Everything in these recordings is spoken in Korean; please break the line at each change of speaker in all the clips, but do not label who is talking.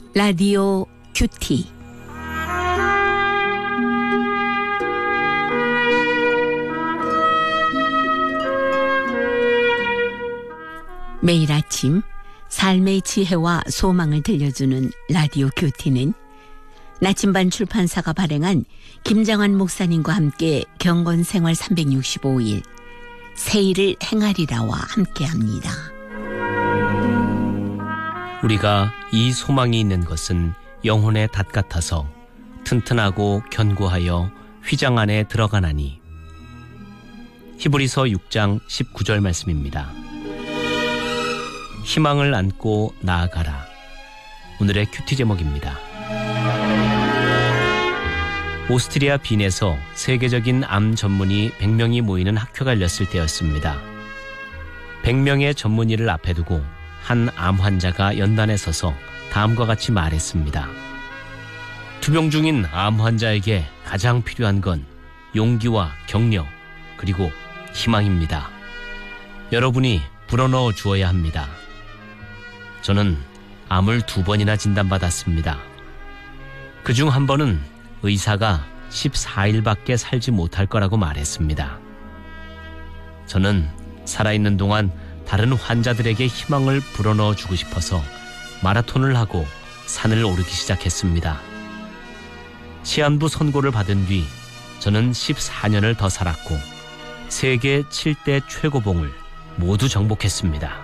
라디오 큐티. 매일 아침 삶의 지혜와 소망을 들려주는 라디오 큐티는 나침반 출판사가 발행한 김장환 목사님과 함께 경건생활 365일 새일을 행하리라와 함께합니다.
우리가 이 소망이 있는 것은 영혼의 닷 같아서 튼튼하고 견고하여 휘장 안에 들어가나니. 히브리서 6장 19절 말씀입니다. 희망을 안고 나아가라. 오늘의 큐티 제목입니다. 오스트리아 빈에서 세계적인 암 전문의 100명이 모이는 학회가 열렸을 때였습니다. 100명의 전문의를 앞에 두고 한 암 환자가 연단에 서서 다음과 같이 말했습니다. 투병 중인 암 환자에게 가장 필요한 건 용기와 격려 그리고 희망입니다. 여러분이 불어넣어 주어야 합니다. 저는 암을 2번이나 진단받았습니다. 그중 한 번은 의사가 14일밖에 살지 못할 거라고 말했습니다. 저는 살아있는 동안 다른 환자들에게 희망을 불어넣어 주고 싶어서 마라톤을 하고 산을 오르기 시작했습니다. 시한부 선고를 받은 뒤 저는 14년을 더 살았고 세계 7대 최고봉을 모두 정복했습니다.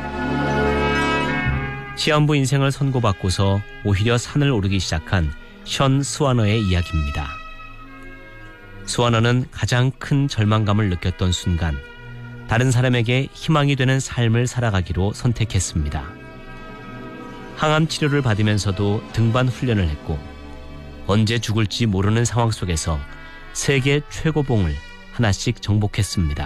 시한부 인생을 선고받고서 오히려 산을 오르기 시작한 션 스와너의 이야기입니다. 스와너는 가장 큰 절망감을 느꼈던 순간 다른 사람에게 희망이 되는 삶을 살아가기로 선택했습니다. 항암 치료를 받으면서도 등반 훈련을 했고 언제 죽을지 모르는 상황 속에서 세계 최고봉을 하나씩 정복했습니다.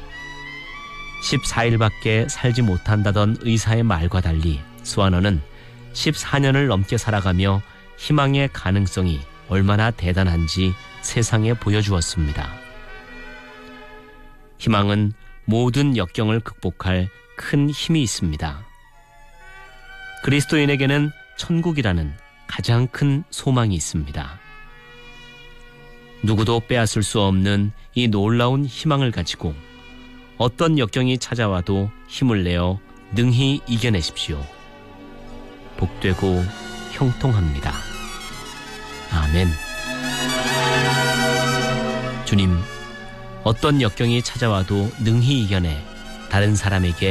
14일밖에 살지 못한다던 의사의 말과 달리 스와너는 14년을 넘게 살아가며 희망의 가능성이 얼마나 대단한지 세상에 보여주었습니다. 희망은 모든 역경을 극복할 큰 힘이 있습니다. 그리스도인에게는 천국이라는 가장 큰 소망이 있습니다. 누구도 빼앗을 수 없는 이 놀라운 희망을 가지고 어떤 역경이 찾아와도 힘을 내어 능히 이겨내십시오. 복되고 형통합니다. 아멘. 주님, 어떤 역경이 찾아와도 능히 이겨내 다른 사람에게